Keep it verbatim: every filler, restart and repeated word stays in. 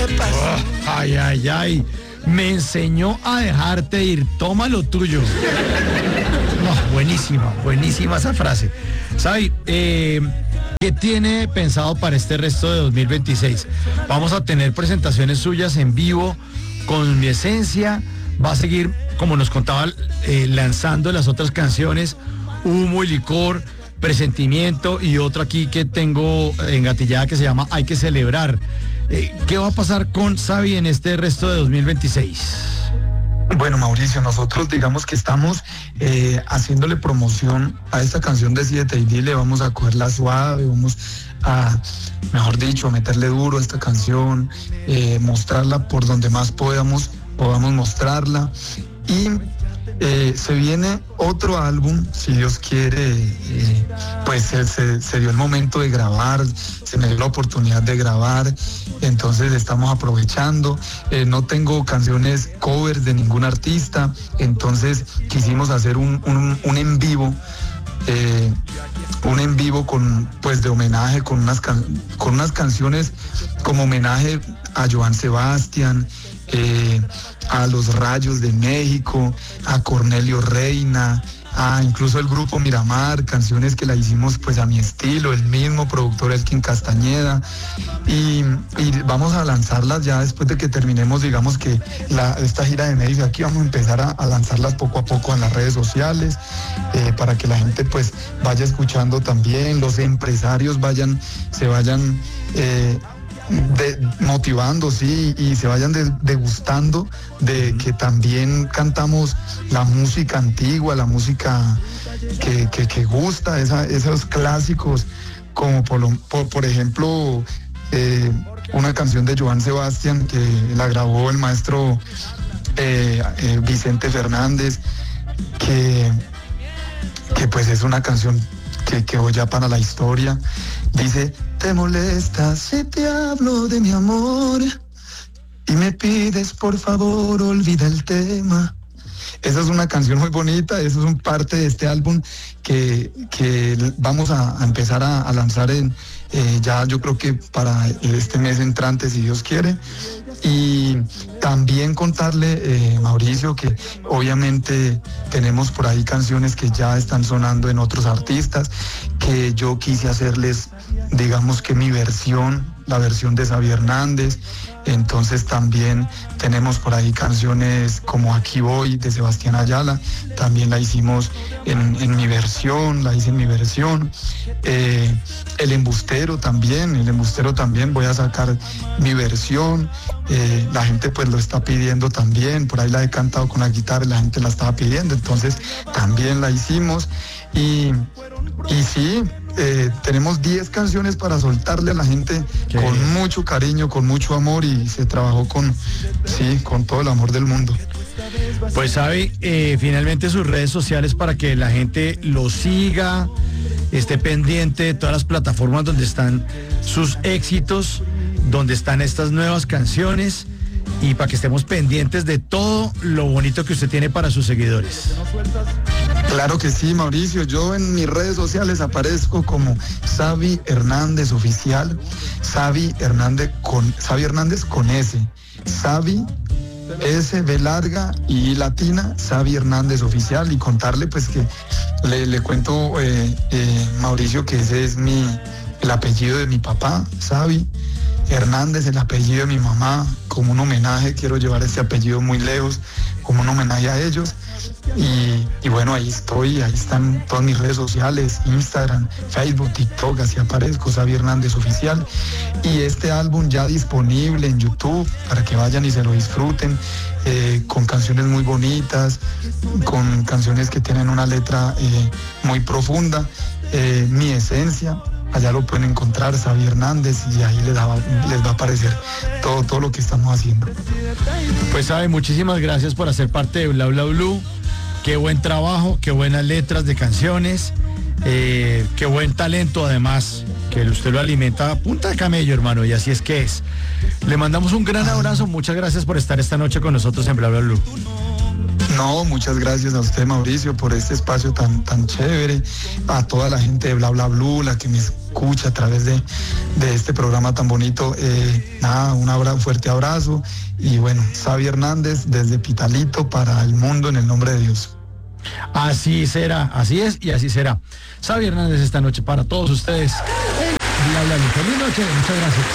Oh, ay, ay, ay. Me enseñó a dejarte ir. Toma lo tuyo. No, buenísima, buenísima esa frase. Sabi, eh, ¿qué tiene pensado para este resto de dos mil veintiséis? Vamos a tener presentaciones suyas en vivo con Mi Esencia. Va a seguir, como nos contaba, eh, lanzando las otras canciones, Humo y Licor, Presentimiento, y otra aquí que tengo engatillada que se llama Hay que Celebrar. Eh, ¿Qué va a pasar con Sabi en este resto de dos mil veintiséis? Bueno, Mauricio, nosotros digamos que estamos eh, haciéndole promoción a esta canción de Siete y Dile. Vamos a cogerla suave, vamos a, mejor dicho, a meterle duro a esta canción, eh, mostrarla por donde más podamos, podamos mostrarla. Y eh, se viene otro álbum, si Dios quiere, eh, pues se, se, se dio el momento de grabar, se me dio la oportunidad de grabar, entonces estamos aprovechando. Eh, no tengo canciones covers de ningún artista, entonces quisimos hacer un, un, un en vivo, eh, un en vivo con, pues de homenaje, con unas, can, con unas canciones como homenaje a Joan Sebastián, eh, a Los Rayos de México, a Cornelio Reina, a incluso el grupo Miramar, canciones que la hicimos pues a mi estilo, el mismo productor Elkin Castañeda, y, y vamos a lanzarlas ya después de que terminemos, digamos que la, esta gira de medios. Aquí vamos a empezar a, a lanzarlas poco a poco en las redes sociales, eh, para que la gente pues vaya escuchando también, los empresarios vayan, se vayan eh, De, motivando, sí, y se vayan de, degustando de que también cantamos la música antigua, la música que, que, que gusta, esa, esos clásicos, como por, por, por ejemplo eh, una canción de Joan Sebastián que la grabó el maestro eh, eh, Vicente Fernández, que, que pues es una canción que quedó ya para la historia. Dice: ¿te molesta si te hablo de mi amor? Y me pides por favor olvida el tema. Esa es una canción muy bonita, eso es un parte de este álbum que, que vamos a, a empezar a, a lanzar en, eh, ya yo creo que para este mes entrante, si Dios quiere. Y también contarle, eh, Mauricio, que obviamente tenemos por ahí canciones que ya están sonando en otros artistas, que yo quise hacerles, digamos que mi versión, la versión de Xavi Hernández. Entonces también tenemos por ahí canciones como Aquí Voy, de Sebastián Ayala, también la hicimos en, en mi versión, la hice en mi versión. Eh, el Embustero también, el Embustero también voy a sacar mi versión. Eh, la gente pues lo está pidiendo también, por ahí la he cantado con la guitarra y la gente la estaba pidiendo, entonces también la hicimos. Y, y sí, eh, tenemos diez canciones para soltarle a la gente. ¿Qué? Con mucho cariño, con mucho amor, y se trabajó con, sí, con todo el amor del mundo. Pues Sabi, eh, finalmente sus redes sociales para que la gente lo siga, esté pendiente de todas las plataformas donde están sus éxitos, donde están estas nuevas canciones, y para que estemos pendientes de todo lo bonito que usted tiene para sus seguidores. Claro que sí, Mauricio. Yo en mis redes sociales aparezco como Xavi Hernández Oficial, Xavi Hernández con Xavi Hernández con S, Xavi S, B larga y latina, Xavi Hernández Oficial. Y contarle pues que le, le cuento, eh, eh, Mauricio, que ese es mi, el apellido de mi papá, Xavi Hernández, el apellido de mi mamá. Como un homenaje, quiero llevar ese apellido muy lejos, como un homenaje a ellos. Y, y bueno, ahí estoy, ahí están todas mis redes sociales, Instagram, Facebook, TikTok, así aparezco, Xavi Hernández Oficial. Y este álbum ya disponible en YouTube para que vayan y se lo disfruten, eh, con canciones muy bonitas, con canciones que tienen una letra eh, muy profunda. Eh, Mi Esencia, allá lo pueden encontrar, Xavi Hernández, y ahí les va, les va a aparecer todo, todo lo que estamos haciendo. Pues Xavi, muchísimas gracias por hacer parte de Bla Bla Blue. Qué buen trabajo, qué buenas letras de canciones, eh, qué buen talento además, que usted lo alimenta a punta de camello, hermano, y así es que es. Le mandamos un gran abrazo, muchas gracias por estar esta noche con nosotros en Bla Bla Blue. No, muchas gracias a usted, Mauricio, por este espacio tan, tan chévere, a toda la gente de Bla Bla Blue, la que me escucha a través de, de este programa tan bonito. Eh, nada, un abra, fuerte abrazo y bueno, Xavi Hernández desde Pitalito para el mundo en el nombre de Dios. Así será, así es y así será. Xavi Hernández esta noche para todos ustedes. Bla Bla Blue. Feliz noche, muchas gracias.